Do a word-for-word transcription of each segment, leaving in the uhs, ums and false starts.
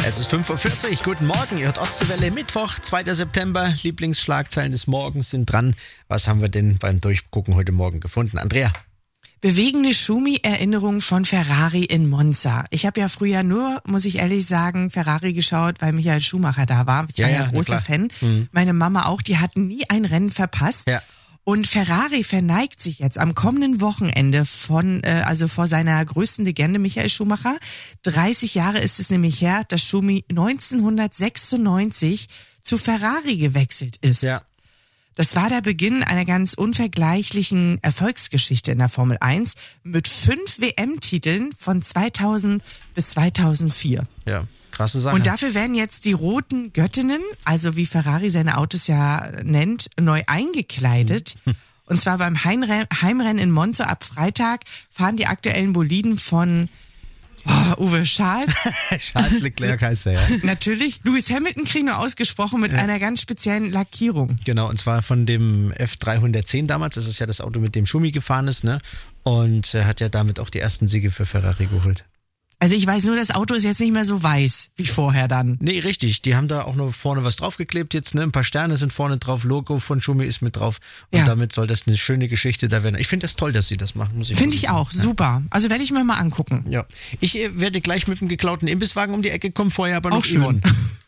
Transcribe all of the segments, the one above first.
Es ist fünf Uhr vierzig, guten Morgen, ihr hört Ostseewelle, Mittwoch, zweiter September, Lieblingsschlagzeilen des Morgens sind dran. Was haben wir denn beim Durchgucken heute Morgen gefunden? Andrea? Bewegende Schumi-Erinnerung von Ferrari in Monza. Ich habe ja früher nur, muss ich ehrlich sagen, Ferrari geschaut, weil Michael Schumacher da war. Ich Ja, war ja, ja, großer na klar. Fan. Mhm. Meine Mama auch, die hatten nie ein Rennen verpasst. Ja. Und Ferrari verneigt sich jetzt am kommenden Wochenende von, äh, also vor seiner größten Legende Michael Schumacher. dreißig Jahre ist es nämlich her, dass Schumi neunzehnhundertsechsundneunzig zu Ferrari gewechselt ist. Ja. Das war der Beginn einer ganz unvergleichlichen Erfolgsgeschichte in der Formel eins mit fünf W M-Titeln von zweitausend bis zweitausendvier. Ja, krasse Sache. Und dafür werden jetzt die roten Göttinnen, also wie Ferrari seine Autos ja nennt, neu eingekleidet. Und zwar beim Heimrennen, Heimrennen in Monza ab Freitag fahren die aktuellen Boliden von oh, Uwe Charles. Charles Leclerc heißt er, ja. Natürlich. Lewis Hamilton kriegen nur ausgesprochen mit Ja. einer ganz speziellen Lackierung. Genau, und zwar von dem F dreihundertzehn damals, das ist ja das Auto, mit dem Schumi gefahren ist, ne? Und er hat ja damit auch die ersten Siege für Ferrari geholt. Also ich weiß nur, das Auto ist jetzt nicht mehr so weiß wie vorher dann. Nee, richtig. Die haben da auch noch vorne was draufgeklebt jetzt, ne? Ein paar Sterne sind vorne drauf, Logo von Schumi ist mit drauf. Und Ja. damit soll das eine schöne Geschichte da werden. Ich finde das toll, dass sie das machen, muss ich Finde wirklich ich sagen. auch, super. Also werde ich mir mal angucken. Ja. Ich äh, werde gleich mit dem geklauten Imbisswagen um die Ecke kommen, vorher aber noch Auch schön. Yvonne.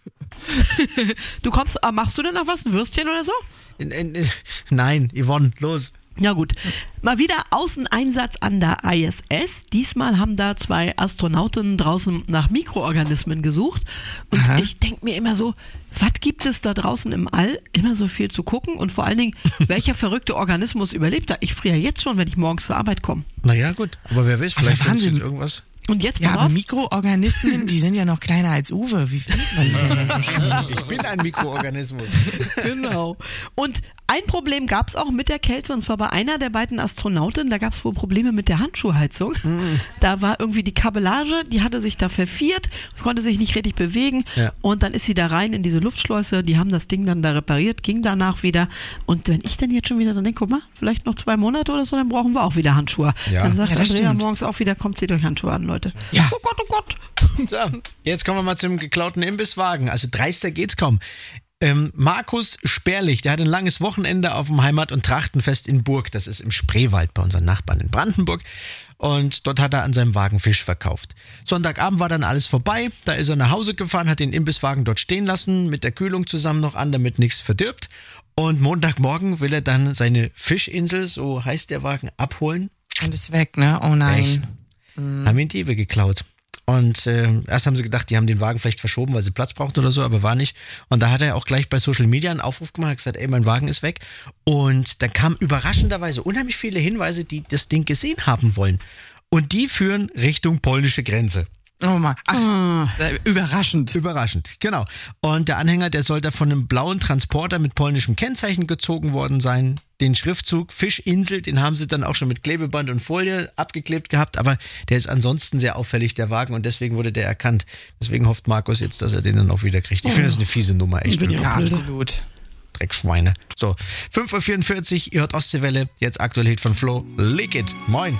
Du kommst, äh, machst du denn noch was? Ein Würstchen oder so? In, in, in, nein, Yvonne, los. Ja gut. Mal wieder Außeneinsatz an der I S S. Diesmal haben da zwei Astronauten draußen nach Mikroorganismen gesucht. Und Aha. ich denke mir immer so, was gibt es da draußen im All? Immer so viel zu gucken. Und vor allen Dingen, welcher verrückte Organismus überlebt da? Ich friere jetzt schon, wenn ich morgens zur Arbeit komme. Naja, gut. Aber wer weiß, vielleicht Aber Wahnsinn. findet irgendwas. Und jetzt Ja, pass aber auf. Mikroorganismen, die sind ja noch kleiner als Uwe. Wie findet man die denn so schnell? Ich bin ein Mikroorganismus. Genau. Und ein Problem gab es auch mit der Kälte, und zwar bei einer der beiden Astronauten, da gab es wohl Probleme mit der Handschuhheizung. Mhm. Da war irgendwie die Kabellage, die hatte sich da verviert, konnte sich nicht richtig bewegen, Ja. und dann ist sie da rein in diese Luftschleuse, die haben das Ding dann da repariert, ging danach wieder, und wenn ich dann jetzt schon wieder dran denke, guck mal, vielleicht noch zwei Monate oder so, dann brauchen wir auch wieder Handschuhe. Ja. Dann sagt Ja, das Andrea stimmt. morgens auch wieder, kommt, zieht euch Handschuhe an, Leute. Ja. Oh Gott, oh Gott. So, jetzt kommen wir mal zum geklauten Imbisswagen. Also dreister geht's kaum. Ähm, Markus Sperlich, der hat ein langes Wochenende auf dem Heimat- und Trachtenfest in Burg. Das ist im Spreewald bei unseren Nachbarn in Brandenburg. Und dort hat er an seinem Wagen Fisch verkauft. Sonntagabend war dann alles vorbei. Da ist er nach Hause gefahren, hat den Imbisswagen dort stehen lassen, mit der Kühlung zusammen noch an, damit nichts verdirbt. Und Montagmorgen will er dann seine Fischinsel, so heißt der Wagen, abholen. Und ist weg, ne? Oh nein. Haben ihn Diebe geklaut. Und äh, erst haben sie gedacht, die haben den Wagen vielleicht verschoben, weil sie Platz brauchten oder so, aber war nicht. Und da hat er auch gleich bei Social Media einen Aufruf gemacht, hat gesagt, ey, mein Wagen ist weg. Und dann kamen überraschenderweise unheimlich viele Hinweise, die das Ding gesehen haben wollen. Und die führen Richtung polnische Grenze. Oh Mann. Ach, äh, überraschend. Überraschend, genau. Und der Anhänger, der soll da von einem blauen Transporter mit polnischem Kennzeichen gezogen worden sein. Den Schriftzug Fischinsel, den haben sie dann auch schon mit Klebeband und Folie abgeklebt gehabt, aber der ist ansonsten sehr auffällig, der Wagen, und deswegen wurde der erkannt. Deswegen hofft Markus jetzt, dass er den dann auch wieder kriegt. Ich finde, das ist eine fiese Nummer, echt. Bin ich wirklich. auch Ja, blöd. absolut. Dreckschweine. So, fünf Uhr vierundvierzig, ihr hört Ostseewelle, jetzt aktuell Hit von Flo, Lick It. Moin.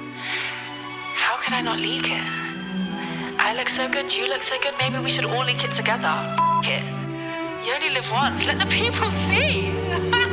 How could I not leak it? I look so good, you look so good, maybe we should all leak it together. F- it. You only live once, let the people see.